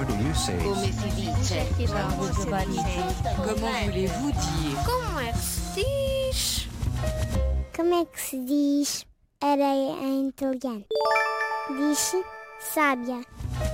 you say? Come si dice? Comment voulez-vous dire? Como é que se diz? Como é que se diz areia em italiano? Diz-se sábia.